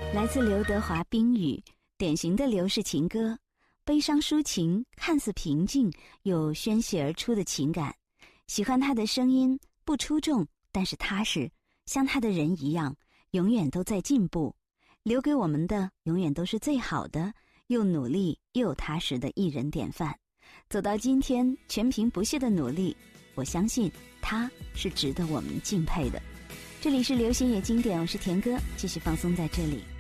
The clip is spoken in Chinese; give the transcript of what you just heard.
来自刘德华《冰雨》，典型的刘氏情歌，悲伤抒情，看似平静，又宣泄而出的情感。喜欢他的声音，不出众，但是踏实，像他的人一样，永远都在进步。留给我们的永远都是最好的，又努力又踏实的艺人典范。走到今天，全凭不懈的努力，我相信他是值得我们敬佩的。这里是流行也经典，我是田哥，继续放松在这里。